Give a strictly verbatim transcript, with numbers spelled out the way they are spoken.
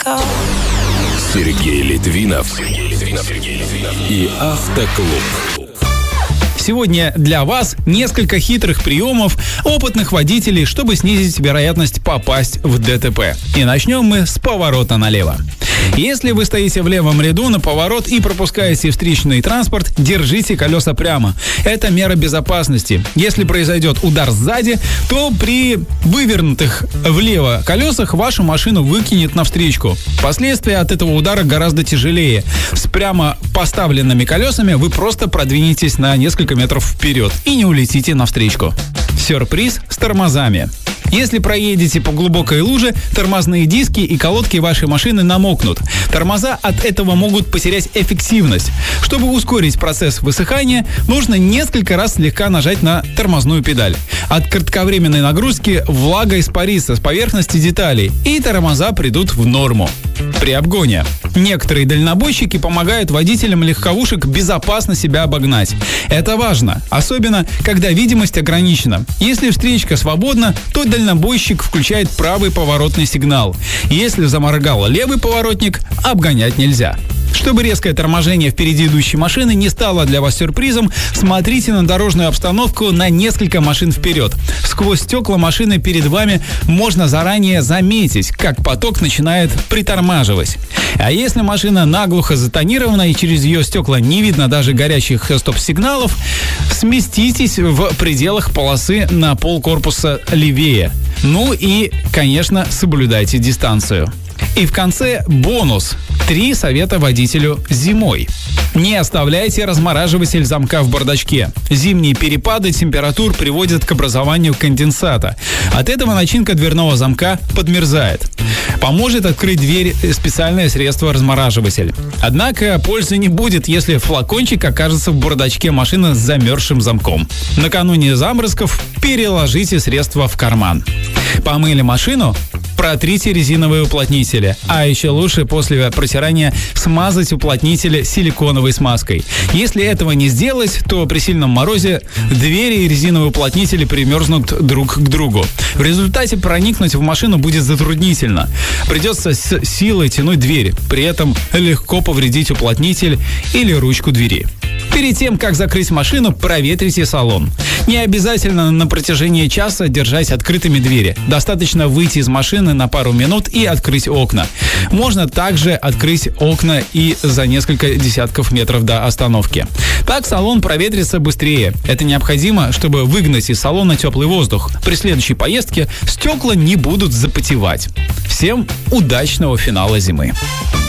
Сергей Литвинов, Сергей Литвинов, Сергей Литвинов и Автоклуб. Сегодня для вас несколько хитрых приемов опытных водителей, чтобы снизить вероятность попасть в ДТП. И начнем мы с поворота налево. Если вы стоите в левом ряду на поворот и пропускаете встречный транспорт, держите колеса прямо. Это мера безопасности. Если произойдет удар сзади, то при вывернутых влево колесах вашу машину выкинет навстречку. Последствия от этого удара гораздо тяжелее. С прямо поставленными колесами вы просто продвинетесь на несколько метров вперед и не улетите навстречку. Сюрприз с тормозами. Если проедете по глубокой луже, тормозные диски и колодки вашей машины намокнут. Тормоза от этого могут потерять эффективность. Чтобы ускорить процесс высыхания, нужно несколько раз слегка нажать на тормозную педаль. От кратковременной нагрузки влага испарится с поверхности деталей, и тормоза придут в норму. При обгоне. Некоторые дальнобойщики помогают водителям легковушек безопасно себя обогнать. Это важно, особенно когда видимость ограничена. Если встречка свободна, то дальнобойщик включает правый поворотный сигнал. Если заморгал левый поворотник, обгонять нельзя. Чтобы резкое торможение впереди идущей машины не стало для вас сюрпризом, смотрите на дорожную обстановку на несколько машин вперед. Сквозь стекла машины перед вами можно заранее заметить, как поток начинает притормаживать. А если машина наглухо затонирована и через ее стекла не видно даже горящих стоп-сигналов, сместитесь в пределах полосы на полкорпуса левее. Ну и, конечно, соблюдайте дистанцию. И в конце бонус. Три совета водителю зимой. Не оставляйте размораживатель замка в бардачке. Зимние перепады температур приводят к образованию конденсата. От этого начинка дверного замка подмерзает. Поможет открыть дверь специальное средство размораживатель. Однако пользы не будет, если флакончик окажется в бардачке машины с замерзшим замком. Накануне заморозков переложите средство в карман. Помыли машину? Протрите резиновые уплотнители, а еще лучше после протирания смазать уплотнители силиконовой смазкой. Если этого не сделать, то при сильном морозе двери и резиновые уплотнители примерзнут друг к другу. В результате проникнуть в машину будет затруднительно. Придется с силой тянуть дверь, при этом легко повредить уплотнитель или ручку двери. Перед тем, как закрыть машину, проветрите салон. Не обязательно на протяжении часа держать открытыми двери. Достаточно выйти из машины на пару минут и открыть окна. Можно также открыть окна и за несколько десятков метров до остановки. Так салон проветрится быстрее. Это необходимо, чтобы выгнать из салона теплый воздух. При следующей поездке стекла не будут запотевать. Всем удачного финала зимы.